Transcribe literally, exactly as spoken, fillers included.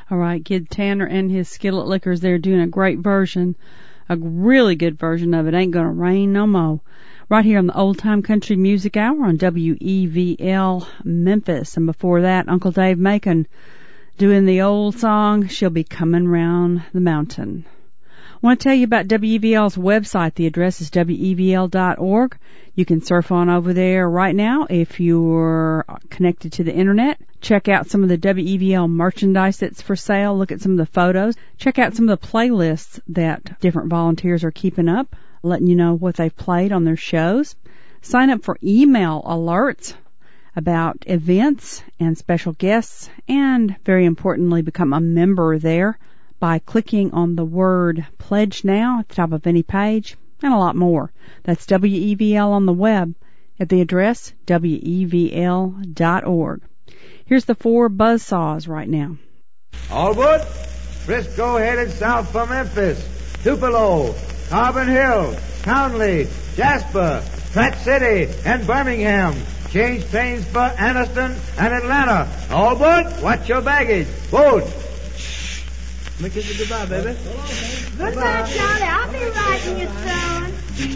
All right, Kid Tanner and his Skillet Lickers, they're doing a great version, a really good version of It Ain't Gonna Rain No Mo', right here on the Old Time Country Music Hour on W E V L Memphis. And before that, Uncle Dave Macon doing the old song, She'll Be Coming Round the Mountain. I want to tell you about W E V L's website. The address is W E V L dot org. You can surf on over there right now if you're connected to the internet. Check out some of the W E V L merchandise that's for sale. Look at some of the photos. Check out some of the playlists that different volunteers are keeping up, letting you know what they've played on their shows. Sign up for email alerts about events and special guests, and very importantly, become a member there by clicking on the word Pledge Now at the top of any page, and a lot more. That's W E V L on the web at the address W E V L dot org. Here's the four buzzsaws right now. Allwood, Frisco headed south for Memphis, Tupelo, Carbon Hill, Townley, Jasper, Pratt City, and Birmingham. Change trains for Anniston and Atlanta. Allwood, watch your baggage. Wood. Let me kiss you goodbye, baby. Goodbye, Charlie. I'll be writing you soon.